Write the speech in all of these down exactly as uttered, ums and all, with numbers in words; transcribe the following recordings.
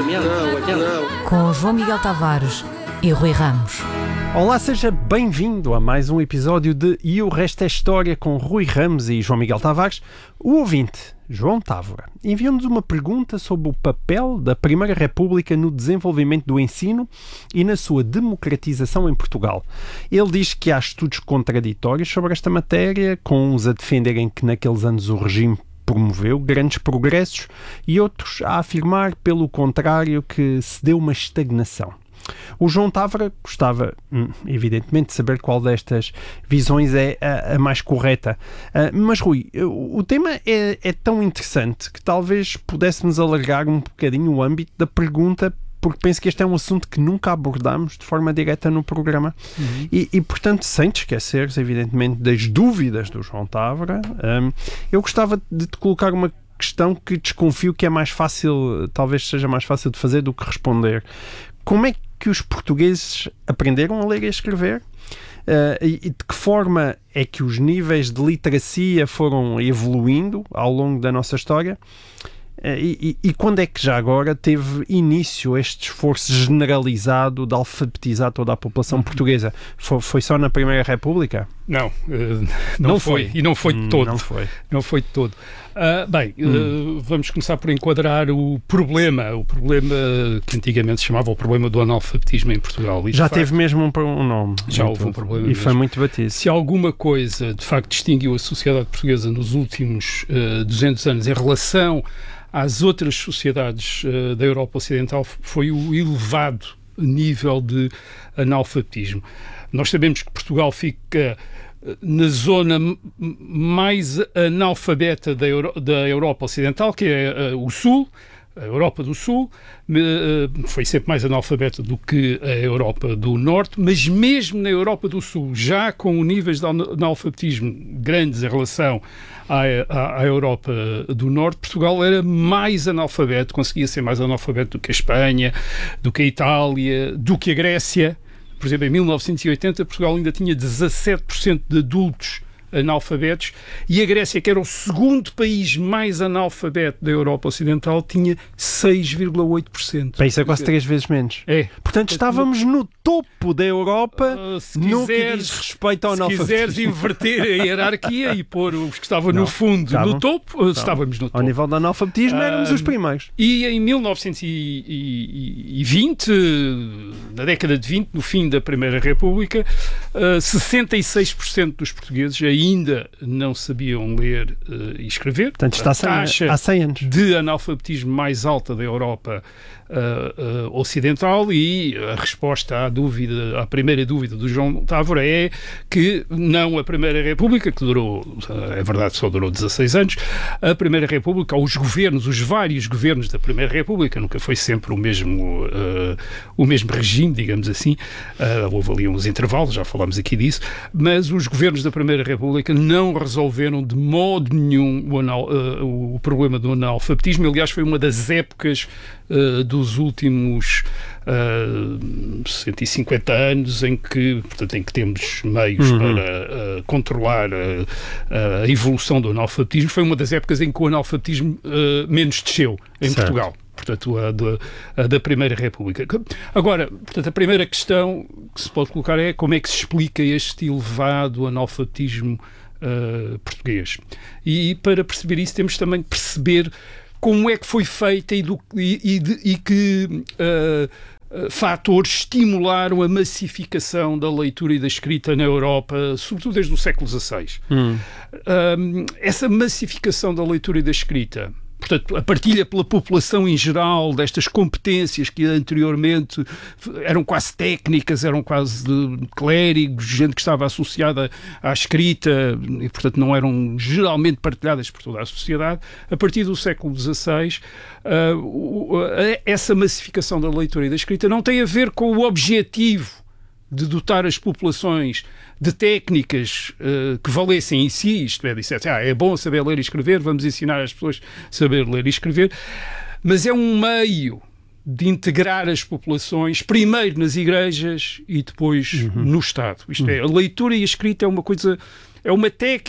Com João Miguel Tavares e Rui Ramos. Olá, seja bem-vindo a mais um episódio de E o Resto é História com Rui Ramos e João Miguel Tavares. O ouvinte, João Távora, enviou-nos uma pergunta sobre o papel da Primeira República no desenvolvimento do ensino e na sua democratização em Portugal. Ele diz que há estudos contraditórios sobre esta matéria, com uns a defenderem que naqueles anos o regime promoveu grandes progressos e outros a afirmar, pelo contrário, que se deu uma estagnação. O João Távora gostava, evidentemente, de saber qual destas visões é a, a mais correta. Uh, mas, Rui, o, o tema é, é tão interessante que talvez pudéssemos alargar um bocadinho o âmbito da pergunta, porque penso que este é um assunto que nunca abordámos de forma direta no programa. Uhum. E, e, portanto, sem te esqueceres, evidentemente, das dúvidas do João Távora, um, eu gostava de te colocar uma questão que desconfio que é mais fácil, talvez seja mais fácil de fazer do que responder. Como é que os portugueses aprenderam a ler e a escrever? Uh, e, e de que forma é que os níveis de literacia foram evoluindo ao longo da nossa história? Uh, e, e, e quando é que já agora teve início este esforço generalizado de alfabetizar toda a população portuguesa? Foi, foi só na Primeira República? Não, uh, não, não foi. foi. E não foi de todo. Não foi. Não foi de todo. Uh, bem, hum. uh, vamos começar por enquadrar o problema, o problema que antigamente se chamava o problema do analfabetismo em Portugal. E, já facto, teve mesmo um, um nome. Já houve um problema. E mesmo. foi muito batido. Se alguma coisa, de facto, distinguiu a sociedade portuguesa nos últimos uh, duzentos anos em relação às outras sociedades uh, da Europa Ocidental, foi o elevado nível de analfabetismo. Nós sabemos que Portugal fica na zona mais analfabeta da, Euro, da Europa Ocidental, que é uh, o Sul, a Europa do Sul, uh, foi sempre mais analfabeta do que a Europa do Norte, mas mesmo na Europa do Sul, já com níveis de analfabetismo grandes em relação à, à, à Europa do Norte, Portugal era mais analfabeto, conseguia ser mais analfabeto do que a Espanha, do que a Itália, do que a Grécia. Por exemplo, em mil novecentos e oitenta, Portugal ainda tinha dezassete por cento de adultos analfabetos e a Grécia, que era o segundo país mais analfabeto da Europa Ocidental, tinha seis vírgula oito por cento. Isso é quase três vezes menos. É. Portanto, estávamos no topo da Europa uh, se no quiseres, que diz respeito ao analfabetismo. Se quiseres inverter a hierarquia e pôr os que estavam Não, no fundo estavam, no topo, estavam. estávamos no topo. Ao nível do analfabetismo, uh, éramos os primeiros. E em mil novecentos e vinte, na década de vinte, no fim da Primeira República, uh, sessenta e seis por cento dos portugueses ainda não sabiam ler uh, e escrever. Portanto, está a taxa há cem anos de analfabetismo mais alta da Europa uh, uh, Ocidental, e a resposta à dúvida, à primeira dúvida do João Távora é que não a Primeira República, que durou, é verdade, só durou dezasseis anos, a Primeira República, ou os governos, os vários governos da Primeira República, nunca foi sempre o mesmo, uh, o mesmo regime, digamos assim, uh, houve ali uns intervalos, já falámos aqui disso, mas os governos da Primeira República não resolveram de modo nenhum o, anal, uh, o problema do analfabetismo. Aliás, foi uma das épocas uh, dos últimos uh, cento e cinquenta anos em que, portanto, em que temos meios uhum. para uh, controlar a, a evolução do analfabetismo. Foi uma das épocas em que o analfabetismo uh, menos desceu em certo. Portugal. Portanto, a da, a da Primeira República. Agora, portanto, a primeira questão que se pode colocar é como é que se explica este elevado analfabetismo uh, português. E para perceber isso temos também de perceber como é que foi feita e, do, e, e, de, e que uh, uh, fatores estimularam a massificação da leitura e da escrita na Europa, sobretudo desde o século dezasseis. Hum. Uh, essa massificação da leitura e da escrita, portanto, a partilha pela população em geral destas competências que anteriormente eram quase técnicas, eram quase de clérigos, gente que estava associada à escrita e, portanto, não eram geralmente partilhadas por toda a sociedade. A partir do século dezasseis, uh, essa massificação da leitura e da escrita não tem a ver com o objetivo de dotar as populações de técnicas uh, que valessem em si, isto é, dissesse, ah, é bom saber ler e escrever, vamos ensinar as pessoas a saber ler e escrever, mas é um meio de integrar as populações, primeiro nas igrejas e depois uhum. no Estado. Isto uhum. é, a leitura e a escrita é uma coisa, é uma técnica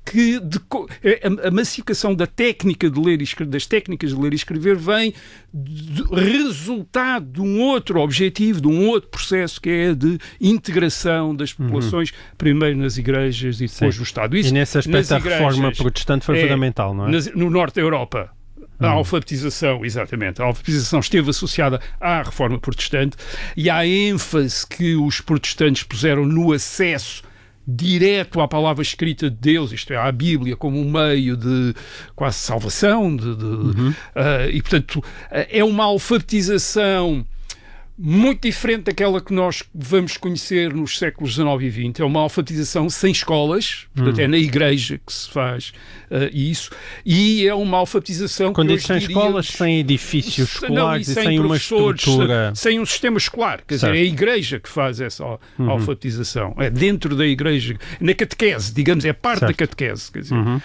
que de, a, a massificação da técnica de ler e escrever, das técnicas de ler e escrever vem de resultado de um outro objetivo, de um outro processo que é de integração das populações, uhum. primeiro nas igrejas e depois Sim. no Estado. Isso, e nesse aspecto a reforma protestante foi é, fundamental, não é? Nas, no norte da Europa. A alfabetização, exatamente, a alfabetização esteve associada à reforma protestante e à ênfase que os protestantes puseram no acesso direto à palavra escrita de Deus, isto é, à Bíblia, como um meio de quase salvação, de, de, uhum. uh, e portanto é uma alfabetização muito diferente daquela que nós vamos conhecer nos séculos dezenove e vinte. É uma alfabetização sem escolas, portanto hum. é na igreja que se faz uh, isso, e é uma alfabetização Quando que diz sem diríamos, escolas, sem edifícios escolares, não, e sem, sem uma estrutura... Sem um sistema escolar, quer certo. dizer, é a igreja que faz essa uhum. alfabetização. É dentro da igreja, na catequese, digamos, é parte certo. da catequese. Quer dizer. Uhum. Uh,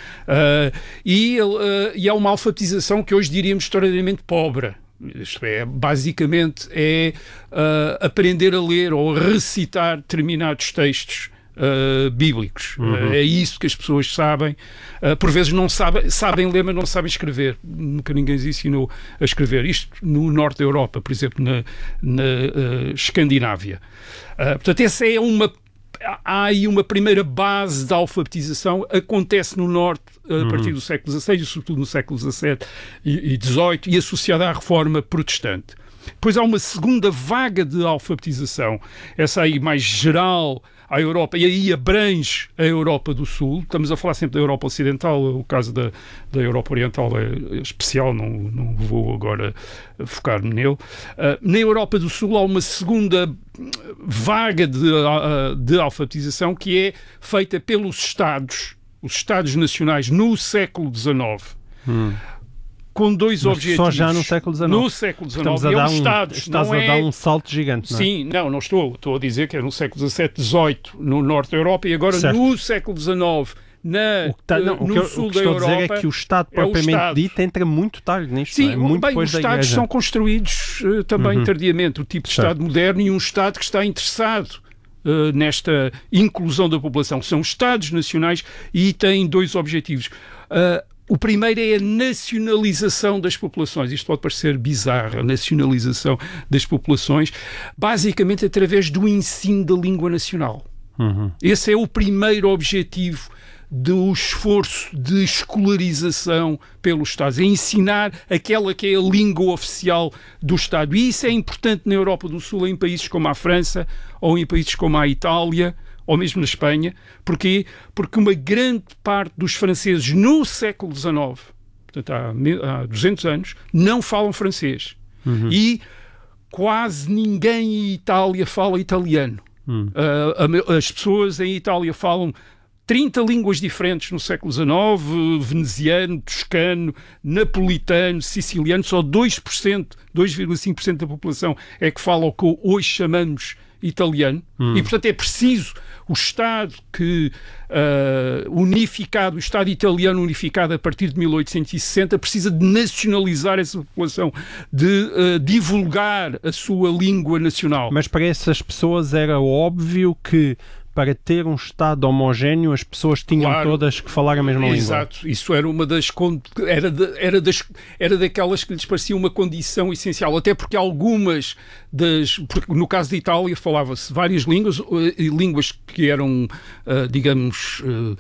e, uh, e é uma alfabetização que hoje diríamos extraordinariamente pobre. Isto é, basicamente é uh, aprender a ler ou a recitar determinados textos uh, bíblicos. Uhum. Uh, é isso que as pessoas sabem. Uh, por vezes não sabem, sabem ler, mas não sabem escrever. Nunca ninguém lhes ensinou a escrever. Isto no norte da Europa, por exemplo, na, na uh, Escandinávia. Uh, portanto, essa é uma... Há aí uma primeira base da alfabetização, acontece no Norte a partir uhum. do século dezasseis, e sobretudo no século dezassete e dezoito, e associada à Reforma Protestante. Depois há uma segunda vaga de alfabetização, essa aí mais geral à Europa, e aí abrange a Europa do Sul. Estamos a falar sempre da Europa Ocidental, o caso da, da Europa Oriental é especial, não, não vou agora focar-me nele. Uh, na Europa do Sul há uma segunda vaga de, uh, de alfabetização que é feita pelos Estados, os Estados Nacionais, no século dezenove. Hum. Com dois Mas objetivos. Só já no século dezenove. No século dezenove. E é os Estados. Estás não a é... dar um salto gigante, não é? Sim, não, não estou. Estou a dizer que é no século dezassete, dezoito, no norte da Europa, e agora certo. no século dezenove, na, o que tá, não, no o que eu, sul o que da estou Europa. A dizer é que o Estado propriamente é o Estado. dito entra muito tarde nisto. Sim, é? muito bem, depois os da Estados igreja. são construídos uh, também uhum. tardiamente. O tipo de certo. Estado moderno e um Estado que está interessado uh, nesta inclusão da população. São Estados nacionais e têm dois objetivos. Uh, O primeiro é a nacionalização das populações. Isto pode parecer bizarro, a nacionalização das populações, basicamente através do ensino da língua nacional. Uhum. Esse é o primeiro objetivo do esforço de escolarização pelos Estados, é ensinar aquela que é a língua oficial do Estado. E isso é importante na Europa do Sul, em países como a França ou em países como a Itália, ou mesmo na Espanha. Porquê? Porque uma grande parte dos franceses no século dezenove, portanto há, há duzentos anos, não falam francês. Uhum. E quase ninguém em Itália fala italiano. Uhum. Uh, as pessoas em Itália falam trinta línguas diferentes no século dezenove, veneziano, toscano, napolitano, siciliano. Só dois por cento, dois vírgula cinco por cento da população é que fala o que hoje chamamos italiano. Hum. E, portanto, é preciso o Estado que, uh, unificado, o Estado italiano unificado a partir de mil oitocentos e sessenta, precisa de nacionalizar essa população, de uh, divulgar a sua língua nacional. Mas para essas pessoas era óbvio que para ter um Estado homogéneo as pessoas tinham claro, todas que falar a mesma exato. língua. Exato, isso era uma das era, de, era, das, era daquelas que lhes parecia uma condição essencial, até porque algumas das, porque no caso da Itália falava-se várias línguas, línguas que eram, uh, digamos, uh,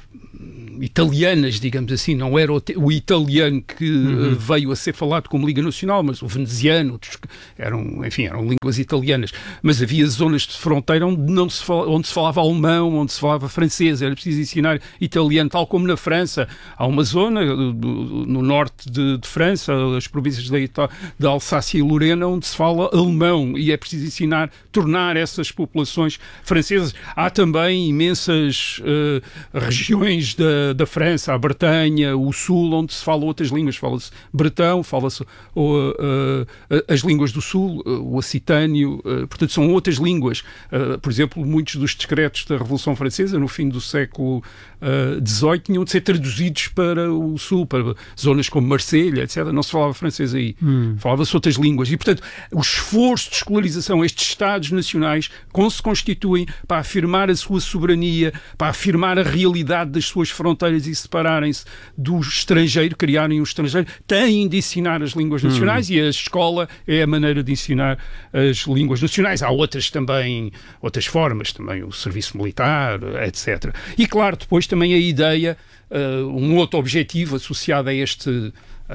italianas, digamos assim, não era o, o italiano que uhum. uh, veio a ser falado como língua nacional, mas o veneziano, eram, enfim, eram línguas italianas, mas havia zonas de fronteira onde, não se fala, onde se falava alemão, onde se falava francês, era preciso ensinar italiano, tal como na França. Há uma zona do, do, no norte de, de França, as províncias da, da Alsácia e Lorena, onde se fala alemão, e é preciso ensinar, tornar essas populações francesas. Há também imensas uh, regiões da, da França, a Bretanha, o Sul, onde se fala outras línguas. Fala-se bretão, fala-se uh, uh, as línguas do Sul, uh, o ocitânio, uh, portanto são outras línguas. Uh, por exemplo, muitos dos decretos da Revolução Francesa, no fim do século dezoito, uh, tinham de ser traduzidos para o Sul, para zonas como Marselha, etcétera. Não se falava francês aí, hum. falava-se outras línguas. E, portanto, o esforço de escolarização, estes Estados nacionais, como se constituem para afirmar a sua soberania, para afirmar a realidade necessidade das suas fronteiras e separarem-se do estrangeiro, criarem um estrangeiro, têm de ensinar as línguas nacionais, hum. e a escola é a maneira de ensinar as línguas nacionais. Há outras também, outras formas, também o serviço militar, etcétera. E claro, depois também a ideia, uh, um outro objetivo associado a este...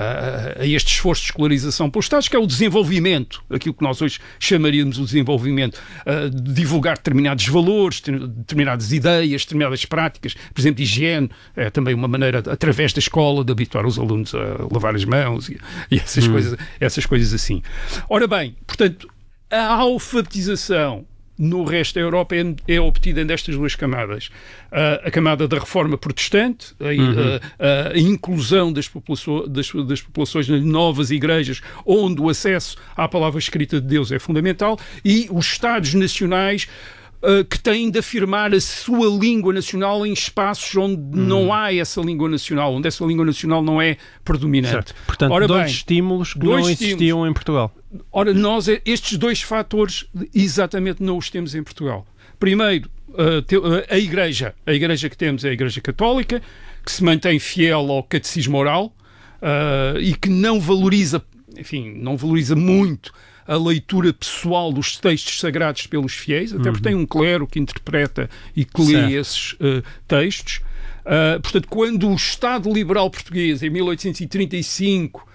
a este esforço de escolarização pelos Estados, que é o desenvolvimento, aquilo que nós hoje chamaríamos o desenvolvimento, uh, de divulgar determinados valores, determinadas ideias, determinadas práticas, por exemplo, de higiene, é também uma maneira, através da escola, de habituar os alunos a lavar as mãos e, e essas, hum. coisas, essas coisas assim. Ora bem, portanto, a alfabetização no resto da Europa é, é obtida nestas duas camadas. Uh, a camada da reforma protestante, a, uhum. a, a, a inclusão das, populações, das, das populações nas novas igrejas, onde o acesso à palavra escrita de Deus é fundamental, e os Estados nacionais Uh, que têm de afirmar a sua língua nacional em espaços onde hum. não há essa língua nacional, onde essa língua nacional não é predominante. Certo. Portanto, Ora, dois bem, estímulos que dois não existiam estímulos. em Portugal. Ora, nós, estes dois fatores exatamente não os temos em Portugal. Primeiro, uh, te, uh, a Igreja. A Igreja que temos é a Igreja Católica, que se mantém fiel ao catecismo oral uh, e que não valoriza, enfim, não valoriza muito a leitura pessoal dos textos sagrados pelos fiéis, até porque uhum. tem um clero que interpreta e que lê certo. esses uh, textos. Uh, portanto, quando o Estado Liberal Português, em mil oitocentos e trinta e cinco,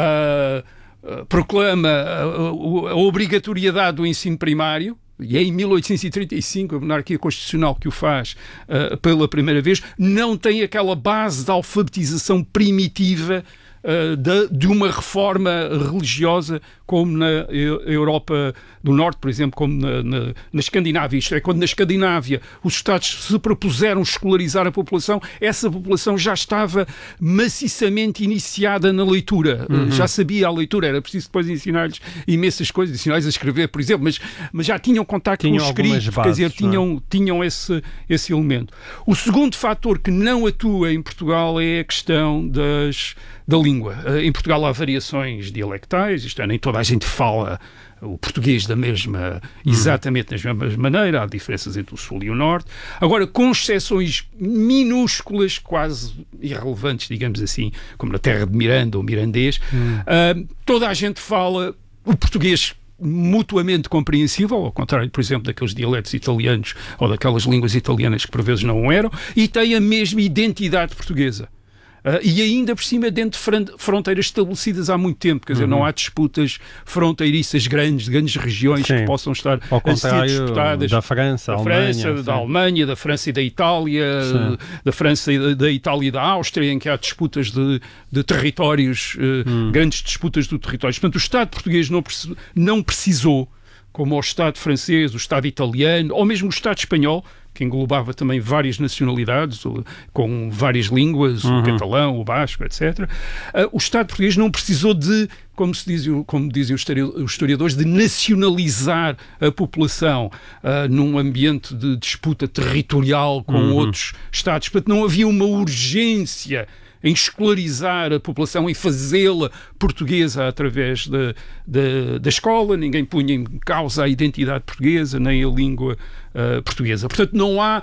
uh, uh, proclama a, a, a obrigatoriedade do ensino primário, e é em mil oitocentos e trinta e cinco a monarquia constitucional que o faz uh, pela primeira vez, não tem aquela base de alfabetização primitiva Uh, de, de uma reforma religiosa como na Europa do Norte, por exemplo, como na, na, na Escandinávia. Isto é, quando na Escandinávia os Estados se propuseram escolarizar a população, essa população já estava maciçamente iniciada na leitura. Uhum. Uh, já sabia a leitura, era preciso depois ensinar-lhes imensas coisas, ensinar-lhes a escrever, por exemplo, mas, mas já tinham contacto tinham com o escrito, bases, quer dizer, tinham, tinham esse, esse elemento. O segundo fator que não atua em Portugal é a questão das... da língua. Em Portugal há variações dialectais, isto é, nem toda a gente fala o português da mesma, exatamente da mesma maneira, há diferenças entre o Sul e o Norte. Agora, com exceções minúsculas, quase irrelevantes, digamos assim, como na terra de Miranda ou mirandês, hum. uh, toda a gente fala o português mutuamente compreensível, ao contrário, por exemplo, daqueles dialetos italianos ou daquelas línguas italianas que por vezes não eram, e tem a mesma identidade portuguesa. Uh, e ainda por cima dentro de fronteiras estabelecidas há muito tempo, quer dizer, uhum. não há disputas fronteiriças grandes, de grandes regiões sim. que possam estar ao a ser disputadas. Da França, da Alemanha, França, da Alemanha, da França e da Itália, sim. da França e da, da Itália e da Áustria, em que há disputas de, de territórios, uh, hum. grandes disputas de territórios. Portanto, o Estado português não, não precisou, como o Estado francês, o Estado italiano, ou mesmo o Estado espanhol, que englobava também várias nacionalidades, com várias línguas, uhum. o catalão, o basco, etcétera. Uh, o Estado português não precisou de, como, se diz, como dizem os historiadores, de nacionalizar a população uh, num ambiente de disputa territorial com uhum. outros Estados. Portanto, não havia uma urgência em escolarizar a população, em fazê-la portuguesa através da, da, da escola. Ninguém punha em causa a identidade portuguesa, nem a língua uh, portuguesa. Portanto, não há...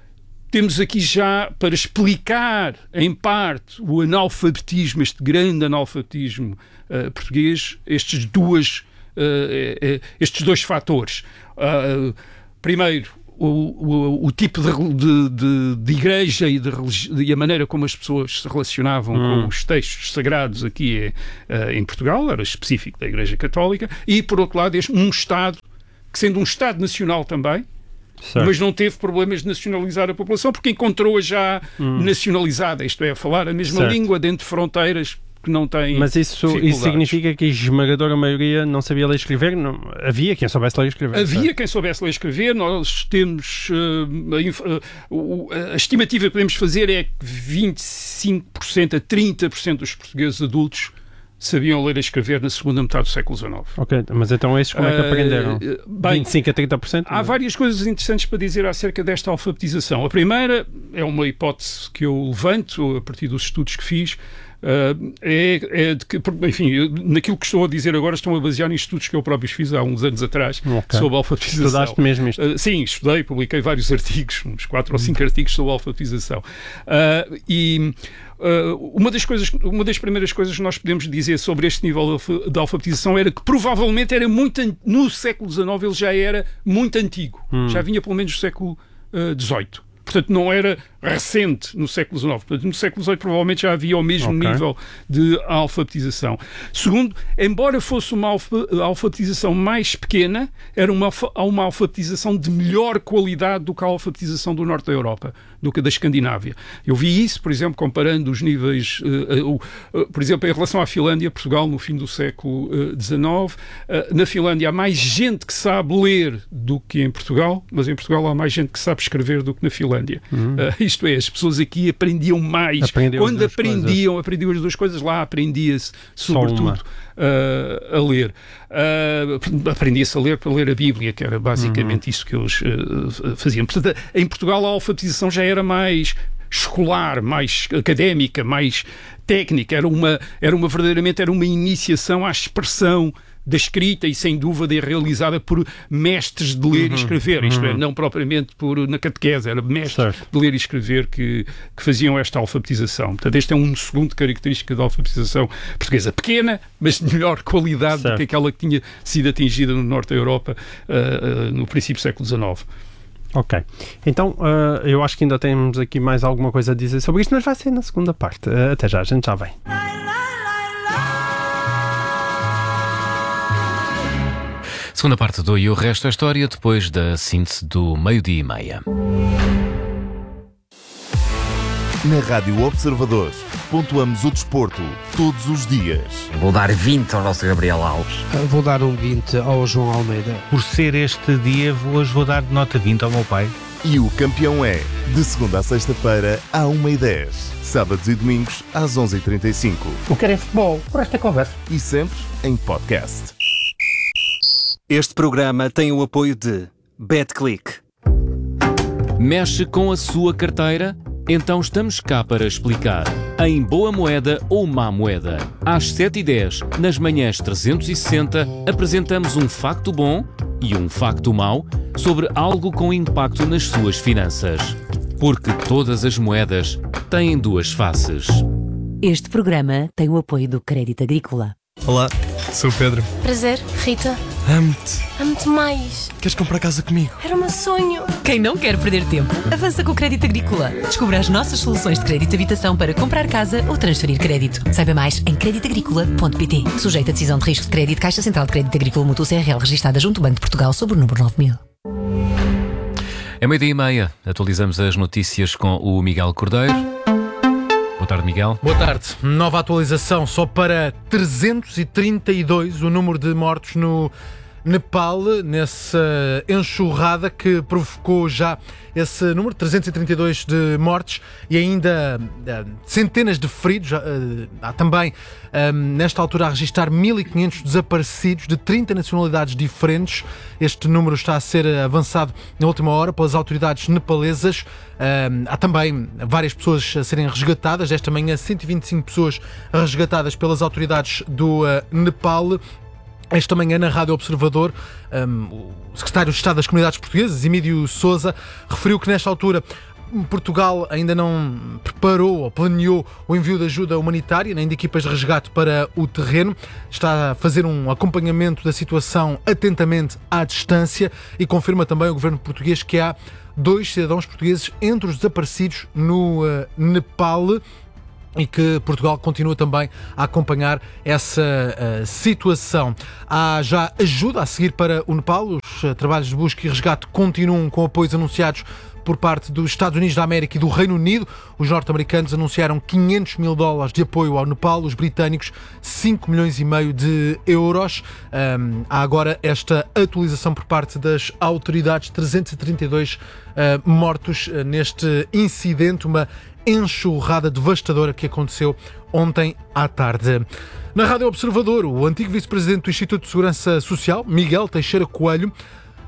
Temos aqui já, para explicar, em parte, o analfabetismo, este grande analfabetismo uh, português, estes, duas, uh, uh, estes dois fatores. Uh, primeiro, O, o, o tipo de, de, de, de igreja e, de religi- e a maneira como as pessoas se relacionavam hum. com os textos sagrados aqui é, uh, em Portugal, era específico da Igreja Católica, e por outro lado este, um Estado, que sendo um Estado nacional também, certo. mas não teve problemas de nacionalizar a população, porque encontrou-a já hum. nacionalizada, isto é, a falar a mesma certo. língua dentro de fronteiras que não tem. Mas isso, isso significa que a esmagadora maioria não sabia ler e escrever? Não, havia quem soubesse ler e escrever. Havia certo? quem soubesse ler e escrever. Nós temos uh, a, uh, a estimativa que podemos fazer é que vinte e cinco por cento a trinta por cento dos portugueses adultos sabiam ler e escrever na segunda metade do século dezenove. Ok, mas então esses como é que aprenderam? Uh, bem, vinte e cinco a trinta por cento? Há não? várias coisas interessantes para dizer acerca desta alfabetização. A primeira é uma hipótese que eu levanto a partir dos estudos que fiz, uh, é, é de que, enfim, naquilo que estou a dizer agora estão a basear em estudos que eu próprio fiz há uns anos atrás, okay, sobre a alfabetização. Estudaste mesmo isto? Uh, sim, estudei, publiquei vários artigos, uns quatro hum. ou cinco artigos sobre a alfabetização. Uh, e uh, uma das coisas, uma das primeiras coisas que nós podemos dizer sobre este nível de alfabetização era que provavelmente era muito, no século dezenove ele já era muito antigo, hum. já vinha pelo menos do século dezoito. Portanto, não era recente no século dezenove. Portanto, no século dezoito provavelmente já havia o mesmo okay. nível de alfabetização. Segundo, embora fosse uma alfabetização mais pequena, era uma, uma alfabetização de melhor qualidade do que a alfabetização do norte da Europa, do que a da Escandinávia. Eu vi isso, por exemplo, comparando os níveis, uh, uh, uh, por exemplo, em relação à Finlândia, Portugal, no fim do século dezenove. Uh, na Finlândia há mais gente que sabe ler do que em Portugal, mas em Portugal há mais gente que sabe escrever do que na Finlândia. Uhum. Uh, isto é, as pessoas aqui aprendiam mais. Aprendiam Quando aprendiam, coisas. aprendiam as duas coisas, lá aprendia-se, sobretudo, uh, a ler. Uh, aprendia-se a ler para ler a Bíblia, que era basicamente uhum. isso que eles uh, faziam. Portanto, em Portugal a alfabetização já era mais escolar, mais académica, mais técnica. Era uma, era uma verdadeiramente era uma iniciação à expressão da escrita e, sem dúvida, é realizada por mestres de ler uhum, e escrever, isto uhum. é, não propriamente por, na catequese, era mestres certo. de ler e escrever que, que faziam esta alfabetização. Portanto, esta é uma segunda característica da alfabetização portuguesa, pequena, mas de melhor qualidade certo. do que aquela que tinha sido atingida no norte da Europa uh, uh, no princípio do século dezenove. Ok, então uh, eu acho que ainda temos aqui mais alguma coisa a dizer sobre isto, mas vai ser na segunda parte. Uh, até já, a gente já vem. Segunda parte do E o Resto da História, depois da síntese do meio-dia e meia. Na Rádio Observador, pontuamos o desporto todos os dias. Vou dar vinte ao nosso Gabriel Alves. Vou dar um vinte ao João Almeida. Por ser este dia, hoje vou dar nota vinte ao meu pai. E o campeão é, de segunda a sexta-feira, à uma e dez. Sábados e domingos, às onze e trinta e cinco. O que é futebol, por esta conversa. E sempre em podcast. Este programa tem o apoio de BetClick. Mexe com a sua carteira? Então estamos cá para explicar. Em boa moeda ou má moeda. Às sete e dez, nas manhãs trezentos e sessenta, apresentamos um facto bom e um facto mau sobre algo com impacto nas suas finanças. Porque todas as moedas têm duas faces. Este programa tem o apoio do Crédito Agrícola. Olá, sou o Pedro. Prazer, Rita. Amo-te. Amo-te mais. Queres comprar casa comigo? Era o meu sonho. Quem não quer perder tempo, avança com o Crédito Agrícola. Descubra as nossas soluções de crédito de habitação para comprar casa ou transferir crédito. Saiba mais em crédito agrícola ponto pt. Sujeito a decisão de risco de crédito, Caixa Central de Crédito Agrícola Mútuo C R L, registada junto ao Banco de Portugal sob o número nove mil. É meio-dia e meia. Atualizamos as notícias com o Miguel Cordeiro. Boa tarde, Miguel. Boa tarde. Nova atualização, só para trezentos e trinta e dois o número de mortos no Nepal, nessa enxurrada que provocou já esse número, trezentos e trinta e dois de mortes e ainda uh, centenas de feridos. Uh, há também, uh, nesta altura, a registrar mil e quinhentos desaparecidos de trinta nacionalidades diferentes. Este número está a ser avançado na última hora pelas autoridades nepalesas. Uh, há também várias pessoas a serem resgatadas. Esta manhã, cento e vinte e cinco pessoas resgatadas pelas autoridades do uh, Nepal. Esta manhã, na Rádio Observador, um, o secretário de Estado das Comunidades Portuguesas, Emílio Sousa, referiu que nesta altura Portugal ainda não preparou ou planeou o envio de ajuda humanitária, nem de equipas de resgate para o terreno. Está a fazer um acompanhamento da situação atentamente à distância e confirma também o governo português que há dois cidadãos portugueses entre os desaparecidos no uh, Nepal, e que Portugal continua também a acompanhar essa uh, situação. Há já ajuda a seguir para o Nepal. Os uh, trabalhos de busca e resgate continuam com apoios anunciados por parte dos Estados Unidos da América e do Reino Unido. Os norte-americanos anunciaram quinhentos mil dólares de apoio ao Nepal, os britânicos cinco milhões e meio de euros. Um, há agora esta atualização por parte das autoridades, trezentos e trinta e dois uh, mortos uh, neste incidente, uma enxurrada devastadora que aconteceu ontem à tarde. Na Rádio Observador, o antigo vice-presidente do Instituto de Segurança Social, Miguel Teixeira Coelho,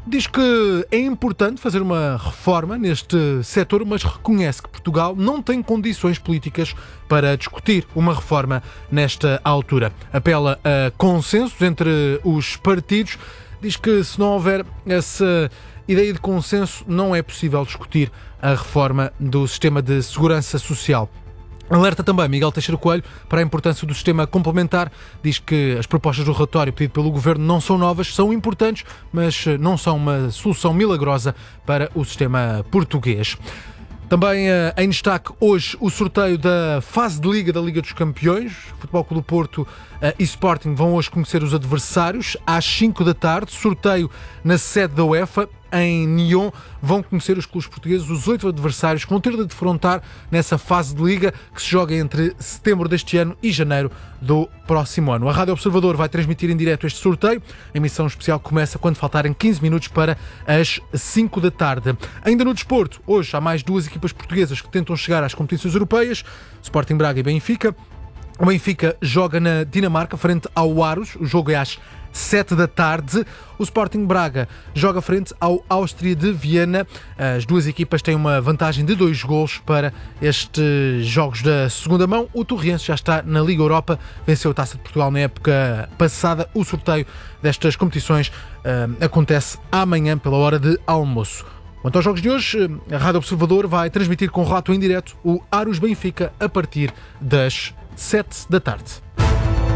diz que é importante fazer uma reforma neste setor, mas reconhece que Portugal não tem condições políticas para discutir uma reforma nesta altura. Apela a consensos entre os partidos, diz que se não houver essa ideia de consenso não é possível discutir a reforma do sistema de segurança social. Alerta também Miguel Teixeira Coelho para a importância do sistema complementar. Diz que as propostas do relatório pedido pelo Governo não são novas, são importantes, mas não são uma solução milagrosa para o sistema português. Também uh, em destaque hoje o sorteio da fase de Liga da Liga dos Campeões. Futebol Clube do Porto uh, e Sporting vão hoje conhecer os adversários às cinco da tarde. Sorteio na sede da UEFA. Em Nyon vão conhecer os clubes portugueses, os oito adversários que vão ter de defrontar nessa fase de Liga que se joga entre setembro deste ano e janeiro do próximo ano. A Rádio Observador vai transmitir em direto este sorteio. A emissão especial começa quando faltarem quinze minutos para as cinco da tarde. Ainda no desporto, hoje há mais duas equipas portuguesas que tentam chegar às competições europeias, Sporting Braga e Benfica. O Benfica joga na Dinamarca frente ao Aros, o jogo é às sete da tarde. O Sporting Braga joga frente ao Áustria de Viena. As duas equipas têm uma vantagem de dois golos para estes jogos da segunda mão. O Torriense já está na Liga Europa, venceu a Taça de Portugal na época passada. O sorteio destas competições uh, acontece amanhã pela hora de almoço. Quanto aos jogos de hoje, a Rádio Observador vai transmitir com relato em direto o Aros Benfica a partir das sete da tarde.